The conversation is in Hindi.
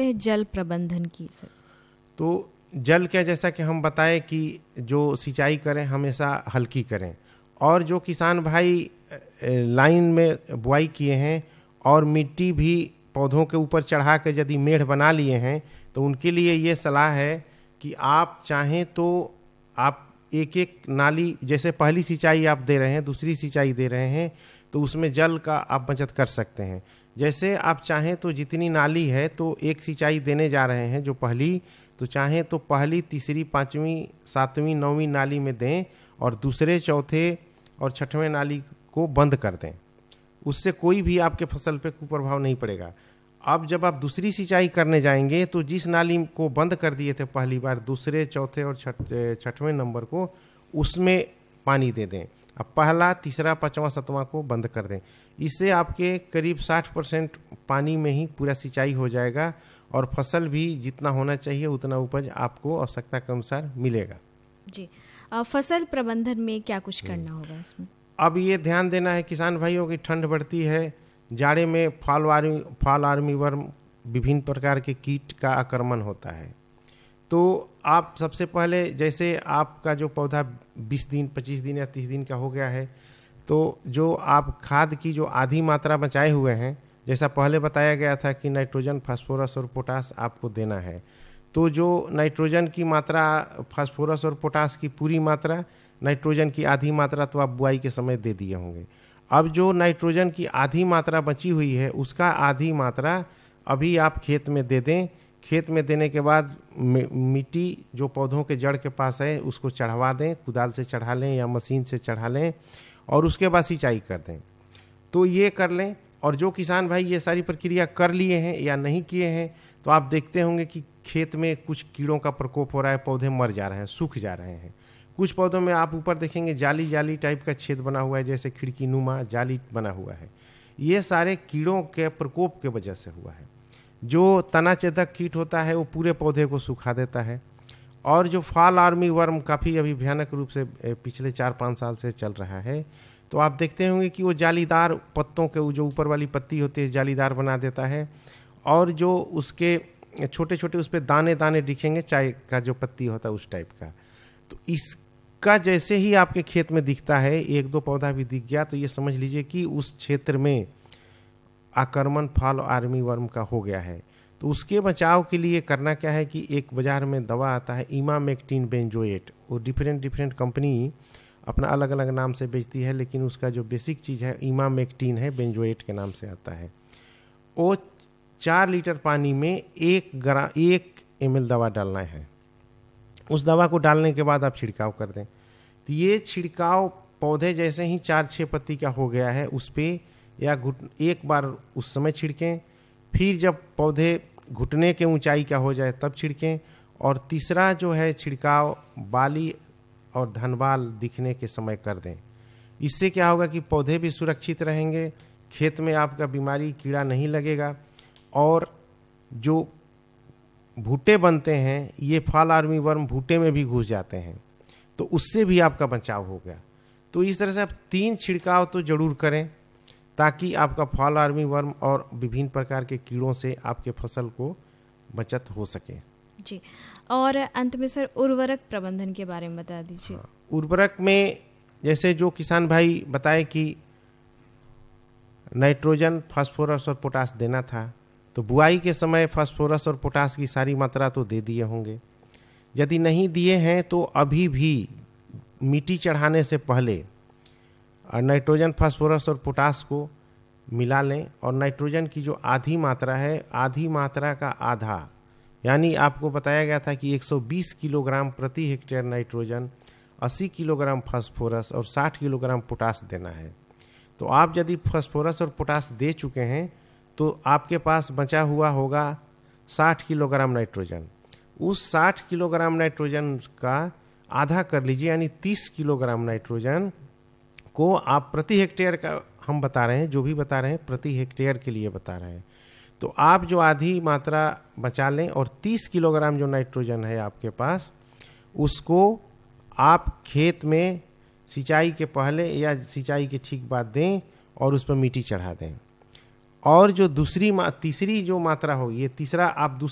करते हैं जल प्रबंधन की सर? तो जल क्या, जैसा कि हम बताएं कि जो सिंचाई करें हमेशा हल्की करें, और जो किसान भाई लाइन में बुआई किए हैं और मिट्टी भी पौधों के ऊपर चढ़ा के यदि मेढ़ बना लिए हैं, तो उनके लिए ये सलाह है कि आप चाहें तो आप एक एक नाली, जैसे पहली सिंचाई आप दे रहे हैं, दूसरी सिंचाई दे रहे हैं, तो उसमें जल का आप बचत कर सकते हैं। जैसे आप चाहें तो जितनी नाली है तो एक सिंचाई देने जा रहे हैं जो पहली, तो चाहें तो पहली, तीसरी, पाँचवीं, सातवीं, नौवीं नाली में दें और दूसरे, चौथे और छठवें नाली को बंद कर दें। उससे कोई भी आपके फसल पे कुप्रभाव नहीं पड़ेगा। अब जब आप दूसरी सिंचाई करने जाएंगे तो जिस नाली को बंद कर दिए थे पहली बार, दूसरे, चौथे और छठवें नंबर को, उसमें पानी दे दें। अब पहला, तीसरा, पांचवा, सातवां को बंद कर दें। इससे आपके करीब 60% पानी में ही पूरा सिंचाई हो जाएगा और फसल भी जितना होना चाहिए उतना उपज आपको आवश्यकता के अनुसार मिलेगा। जी, फसल प्रबंधन में क्या कुछ करना होगा इसमें? अब ये ध्यान देना है किसान भाइयों की, ठंड बढ़ती है, जाड़े में फॉल आर्मी वर्म, विभिन्न प्रकार के कीट का आक्रमण होता है। तो आप सबसे पहले, जैसे आपका जो पौधा 20 दिन, 25 दिन या 30 दिन का हो गया है, तो जो आप खाद की जो आधी मात्रा बचाए हुए हैं, जैसा पहले बताया गया था कि नाइट्रोजन, फास्फोरस और पोटास आपको देना है, तो जो नाइट्रोजन की मात्रा, फास्फोरस और पोटास की पूरी मात्रा, नाइट्रोजन की आधी मात्रा तो आप बुआई के समय दे दिए होंगे। अब जो नाइट्रोजन की आधी मात्रा बची हुई है उसका आधी मात्रा अभी आप खेत में दे दें। खेत में देने के बाद मिट्टी जो पौधों के जड़ के पास है उसको चढ़वा दें, कुदाल से चढ़ा लें या मशीन से चढ़ा लें, और उसके बाद सिंचाई कर दें। तो ये कर लें। और जो किसान भाई ये सारी प्रक्रिया कर लिए हैं या नहीं किए हैं, तो आप देखते होंगे कि खेत में कुछ कीड़ों का प्रकोप हो रहा है, पौधे मर जा रहे हैं, सूख जा रहे हैं। कुछ पौधों में आप ऊपर देखेंगे जाली जाली टाइप का छेद बना हुआ है, जैसे खिड़की नुमा जाली बना हुआ है। ये सारे कीड़ों के प्रकोप के वजह से हुआ है। जो तना छेदक कीट होता है वो पूरे पौधे को सुखा देता है। और जो फॉल आर्मी वर्म काफ़ी अभी भयानक रूप से पिछले 4-5 साल से चल रहा है, तो आप देखते होंगे कि वो जालीदार पत्तों के जो ऊपर वाली पत्ती होती है जालीदार बना देता है, और जो उसके छोटे छोटे उस पर दाने दाने दिखेंगे, चाय का जो पत्ती होता है उस टाइप का। तो इसका जैसे ही आपके खेत में दिखता है, 1-2 पौधा भी दिख गया, तो ये समझ लीजिए कि उस क्षेत्र में आक्रमण फॉल आर्मी वर्म का हो गया है। तो उसके बचाव के लिए करना क्या है कि एक बाजार में दवा आता है इमामेक्टिन बेंजोएट, वो डिफरेंट कंपनी अपना अलग अलग नाम से बेचती है, लेकिन उसका जो बेसिक चीज़ है इमामेक्टिन है, बेंजोएट के नाम से आता है। वो 4 लीटर पानी में 1 ml दवा डालना है। उस दवा को डालने के बाद आप छिड़काव कर दें। तो ये छिड़काव पौधे जैसे ही 4-6 पत्ती का हो गया है उस पर या एक बार उस समय छिड़कें, फिर जब पौधे घुटने के ऊंचाई का हो जाए तब छिड़कें, और तीसरा जो है छिड़काव बाली और धनबाल दिखने के समय कर दें। इससे क्या होगा कि पौधे भी सुरक्षित रहेंगे, खेत में आपका बीमारी कीड़ा नहीं लगेगा, और जो भूटे बनते हैं, ये फॉल आर्मी वर्म भूटे में भी घुस जाते हैं, तो उससे भी आपका बचाव हो गया। तो इस तरह से आप 3 छिड़काव तो जरूर करें ताकि आपका फॉल आर्मी वर्म और विभिन्न प्रकार के कीड़ों से आपके फसल को बचत हो सके। जी, और अंत में सर उर्वरक प्रबंधन के बारे में बता दीजिए। हाँ, उर्वरक में जैसे जो किसान भाई बताए कि नाइट्रोजन, फास्फोरस और पोटास देना था, तो बुआई के समय फास्फोरस और पोटास की सारी मात्रा तो दे दिए होंगे। यदि नहीं दिए हैं तो अभी भी मिट्टी चढ़ाने से पहले नाइट्रोजन, फास्फोरस और पोटास को मिला लें, और नाइट्रोजन की जो आधी मात्रा है, आधी मात्रा का आधा, यानी आपको बताया गया था कि 120 किलोग्राम प्रति हेक्टेयर नाइट्रोजन, 80 किलोग्राम फास्फोरस और 60 किलोग्राम पोटास देना है। तो आप यदि फास्फोरस और पोटास दे चुके हैं तो आपके पास बचा हुआ होगा 60 किलोग्राम नाइट्रोजन। उस 60 किलोग्राम नाइट्रोजन का आधा कर लीजिए, यानी 30 किलोग्राम नाइट्रोजन को आप प्रति हेक्टेयर का हम बता रहे हैं, जो भी बता रहे हैं प्रति हेक्टेयर के लिए बता रहे हैं। तो आप जो आधी मात्रा बचा लें और 30 किलोग्राम जो नाइट्रोजन है आपके पास, उसको आप खेत में सिंचाई के पहले या सिंचाई के ठीक बाद दें और उस पर मिट्टी चढ़ा दें। और जो तीसरी जो मात्रा हो, ये तीसरा आप